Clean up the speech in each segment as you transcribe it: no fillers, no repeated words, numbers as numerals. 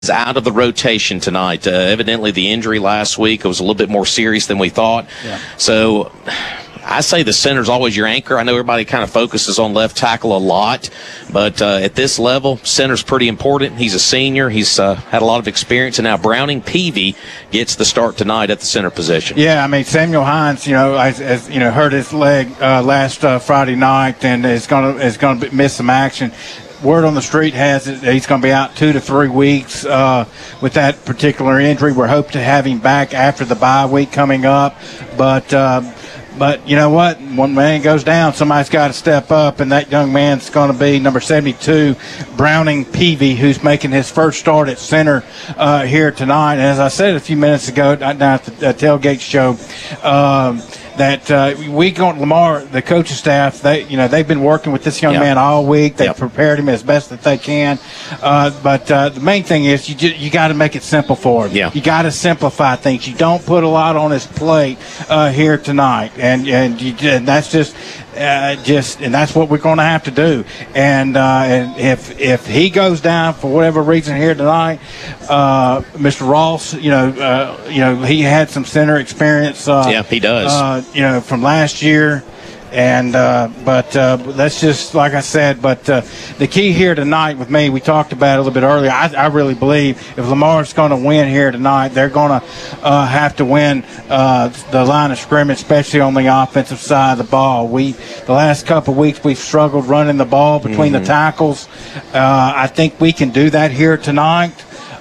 out of the rotation tonight. Evidently, the injury last week was a little bit more serious than we thought. Yeah. So I say the center's always your anchor. I know everybody kind of focuses on left tackle a lot, but at this level, center's pretty important. He's a senior. He's had a lot of experience, and now Browning Peavy gets the start tonight at the center position. Yeah, I mean, Samuel Hines, as hurt his leg last Friday night, and is going to miss some action. Word on the street has it that he's going to be out 2 to 3 weeks with that particular injury. We're hoping to have him back after the bye week coming up. But you know what? When man goes down, somebody's got to step up, and that young man's going to be number 72, Browning Peavy, who's making his first start at center here tonight. And as I said a few minutes ago down at the tailgate show, that we go Lamar, the coaching staff, they've been working with this young man all week. They've prepared him as best that they can. But the main thing is you got to make it simple for him. Yeah. You got to simplify things. You don't put a lot on his plate here tonight, and that's and that's what we're going to have to do. And if he goes down for whatever reason here tonight, Mr. Ross, he had some center experience. He does. From last year. And but that's just like I said. But the key here tonight with me, we talked about it a little bit earlier. I really believe if Lamar's going to win here tonight, they're going to have to win the line of scrimmage, especially on the offensive side of the ball. The last couple of weeks we've struggled running the ball between the tackles. I think we can do that here tonight.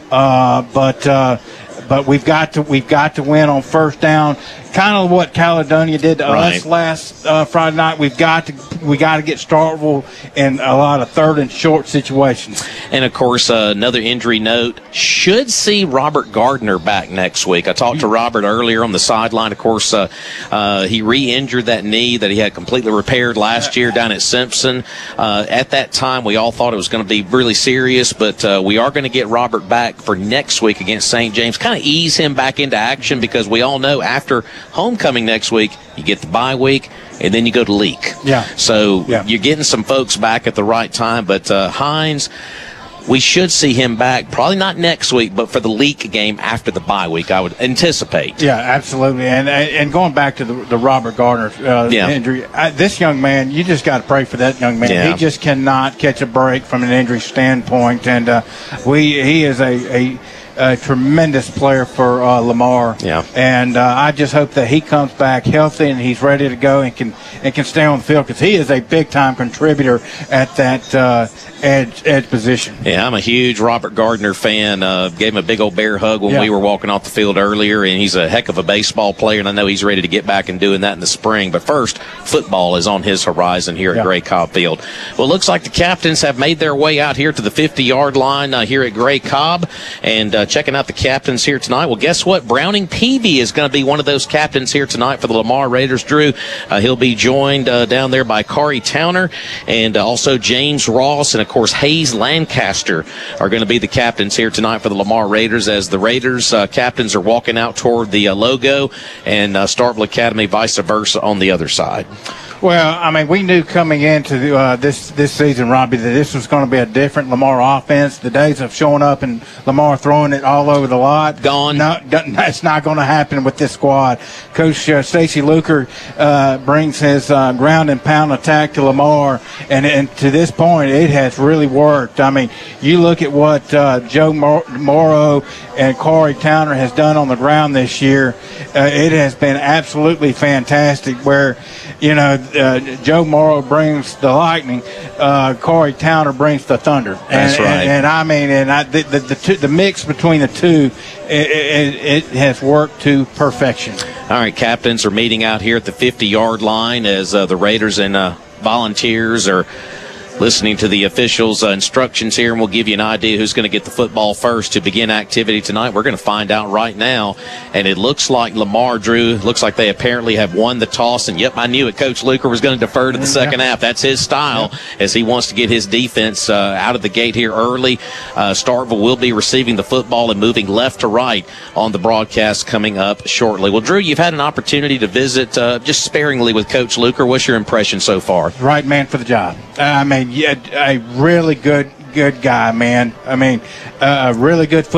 But we've got to win on first down. Kind of what Caledonia did to us last Friday night. We got to get Starkville in a lot of third and short situations. And of course, another injury note: should see Robert Gardner back next week. I talked to Robert earlier on the sideline. Of course, he re-injured that knee that he had completely repaired last year down at Simpson. At that time, we all thought it was going to be really serious, but we are going to get Robert back for next week against St. James. Kind of ease him back into action, because we all know after homecoming next week, you get the bye week, and then you go to Leak. Yeah. So you're getting some folks back at the right time. But Hines, we should see him back, probably not next week, but for the Leak game after the bye week, I would anticipate. Yeah, absolutely. And going back to the Robert Gardner injury, this young man, you just got to pray for that young man. Yeah. He just cannot catch a break from an injury standpoint, and he is a tremendous player for Lamar. Yeah. And I just hope that he comes back healthy and he's ready to go and can stay on the field, because he is a big-time contributor at that edge position. Yeah, I'm a huge Robert Gardner fan. Gave him a big old bear hug when we were walking off the field earlier, and he's a heck of a baseball player, and I know he's ready to get back and doing that in the spring. But first, football is on his horizon here at Gray Cobb Field. Well, it looks like the captains have made their way out here to the 50-yard line here at Gray Cobb, and checking out the captains here tonight. Well, guess what? Browning Peavy is going to be one of those captains here tonight for the Lamar Raiders. Drew, he'll be joined down there by Corey Towner and also James Ross, and of course Hayes Lancaster are going to be the captains here tonight for the Lamar Raiders, as the Raiders captains are walking out toward the logo, and Starkville Academy vice versa on the other side. Well, I mean, we knew coming into this season, Robbie, that this was going to be a different Lamar offense. The days of showing up and Lamar throwing it all over the lot, gone. No, that's not going to happen with this squad. Coach Stacy Luker brings his ground and pound attack to Lamar, and to this point, it has really worked. I mean, you look at what Joe Morrow and Corey Towner has done on the ground this year. It has been absolutely fantastic. Where, Joe Morrow brings the lightning, Corey Towner brings the thunder. That's right. The mix between the two, it has worked to perfection. All right, captains are meeting out here at the 50-yard line as the Raiders and Volunteers are listening to the officials' instructions here, and we'll give you an idea who's going to get the football first to begin activity tonight. We're going to find out right now, and it looks like Lamar, Drew, looks like they apparently have won the toss, and I knew it. Coach Luker was going to defer to the second half. That's his style, as he wants to get his defense out of the gate here early. Starkville will be receiving the football and moving left to right on the broadcast coming up shortly. Well, Drew, you've had an opportunity to visit just sparingly with Coach Luker. What's your impression so far? Right man for the job. I mean, a really good good guy, man. I mean, a really good